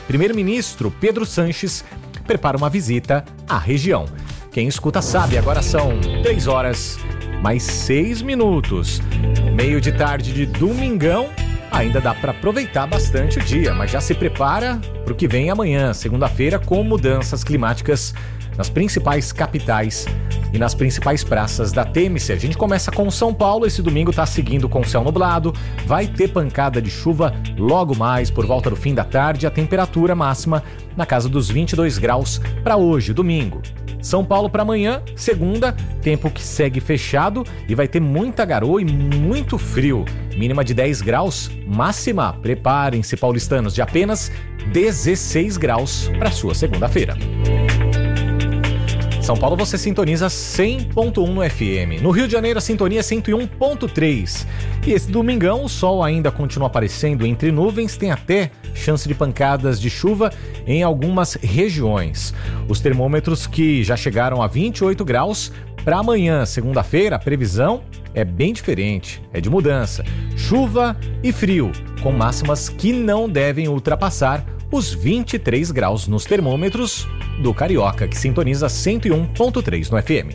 primeiro-ministro Pedro Sanches prepara uma visita à região. Quem escuta sabe, agora são 3 horas mais 6 minutos. Meio de tarde de domingão, ainda dá para aproveitar bastante o dia, mas já se prepara para o que vem amanhã, segunda-feira, com mudanças climáticas nas principais capitais e nas principais praças da TMC. A gente começa com São Paulo, esse domingo está seguindo com céu nublado, vai ter pancada de chuva logo mais por volta do fim da tarde, a temperatura máxima na casa dos 22 graus para hoje, domingo. São Paulo para amanhã, segunda, tempo que segue fechado e vai ter muita garoa e muito frio. Mínima de 10 graus, máxima, preparem-se paulistanos, de apenas 16 graus para sua segunda-feira. São Paulo você sintoniza 100.1 no FM. No Rio de Janeiro a sintonia é 101.3. E esse domingão o sol ainda continua aparecendo entre nuvens, tem até chance de pancadas de chuva em algumas regiões. Os termômetros que já chegaram a 28 graus, para amanhã, segunda-feira, a previsão é bem diferente, é de mudança. Chuva e frio, com máximas que não devem ultrapassar os 23 graus nos termômetros do Carioca, que sintoniza 101.3 no FM.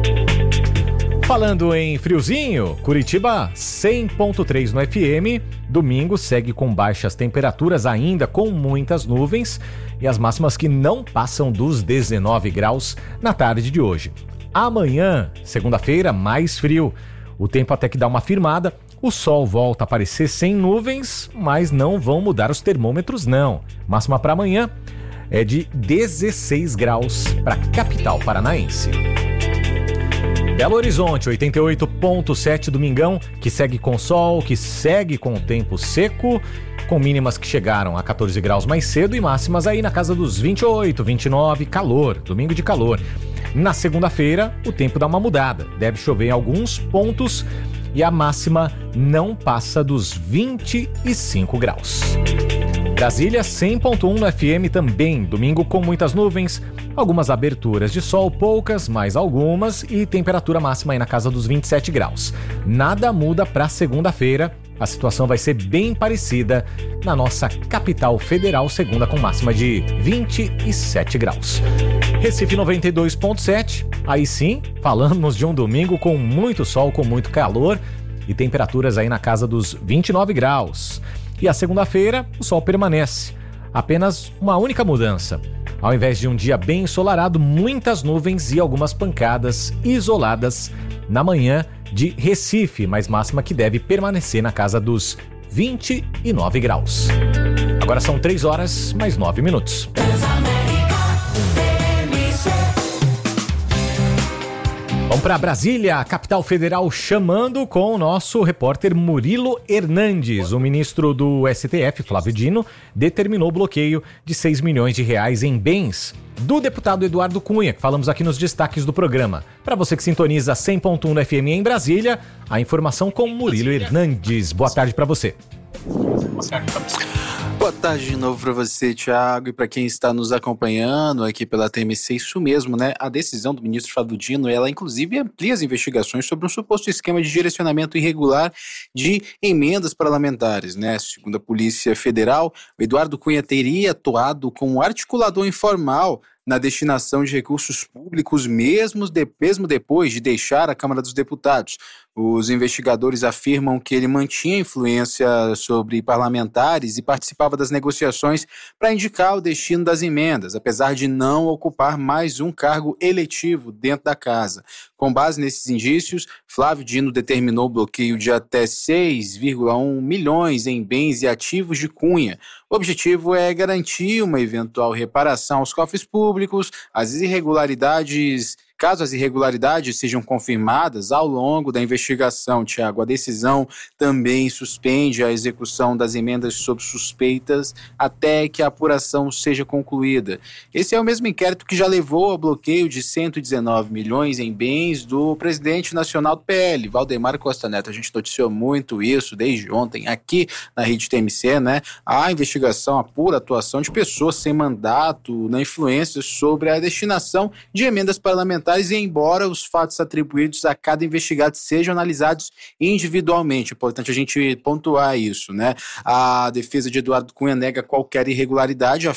Falando em friozinho, Curitiba 100.3 no FM, domingo segue com baixas temperaturas ainda com muitas nuvens e as máximas que não passam dos 19 graus na tarde de hoje. Amanhã, segunda-feira, mais frio, o tempo até que dá uma firmada, o sol volta a aparecer sem nuvens, mas não vão mudar os termômetros não. Máxima para amanhã é de 16 graus para a capital paranaense. Belo Horizonte, 88.7 domingão, que segue com sol, que segue com o tempo seco, com mínimas que chegaram a 14 graus mais cedo e máximas aí na casa dos 28, 29, calor, domingo de calor. Na segunda-feira, o tempo dá uma mudada, deve chover em alguns pontos e a máxima não passa dos 25 graus. Brasília 100.1 no FM também, domingo com muitas nuvens, algumas aberturas de sol, poucas, mais algumas, e temperatura máxima aí na casa dos 27 graus. Nada muda para segunda-feira, a situação vai ser bem parecida na nossa capital federal, segunda com máxima de 27 graus. Recife 92.7, aí sim, falamos de um domingo com muito sol, com muito calor e temperaturas aí na casa dos 29 graus. E a segunda-feira, o sol permanece. Apenas uma única mudança. Ao invés de um dia bem ensolarado, muitas nuvens e algumas pancadas isoladas na manhã de Recife, mas máxima que deve permanecer na casa dos 29 graus. Agora são 3 horas mais 9 minutos. Vamos para Brasília, a capital federal chamando com o nosso repórter Murilo Hernandes. O ministro do STF, Flávio Dino, determinou o bloqueio de 6 milhões de reais em bens do deputado Eduardo Cunha, que falamos aqui nos destaques do programa. Para você que sintoniza 100.1 no FM em Brasília, a informação com Murilo Hernandes. Boa tarde para você. Boa tarde de novo para você, Thiago, e para quem está nos acompanhando aqui pela TMC, isso mesmo, né? A decisão do ministro Flávio Dino, ela inclusive amplia as investigações sobre um suposto esquema de direcionamento irregular de emendas parlamentares, né? Segundo a Polícia Federal, o Eduardo Cunha teria atuado como articulador informal na destinação de recursos públicos, mesmo depois de deixar a Câmara dos Deputados. Os investigadores afirmam que ele mantinha influência sobre parlamentares e participava das negociações para indicar o destino das emendas, apesar de não ocupar mais um cargo eletivo dentro da casa. Com base nesses indícios, Flávio Dino determinou o bloqueio de até 6,1 milhões em bens e ativos de Cunha. O objetivo é garantir uma eventual reparação aos cofres públicos, caso as irregularidades sejam confirmadas ao longo da investigação, Tiago. A decisão também suspende a execução das emendas sob suspeitas até que a apuração seja concluída. Esse é o mesmo inquérito que já levou ao bloqueio de 119 milhões em bens do presidente nacional do PL, Valdemar Costa Neto. A gente noticiou muito isso desde ontem aqui na Rede TMC, né? A investigação apura a atuação de pessoas sem mandato na influência sobre a destinação de emendas parlamentares, e embora os fatos atribuídos a cada investigado sejam analisados individualmente. É importante a gente pontuar isso, né? A defesa de Eduardo Cunha nega qualquer irregularidade,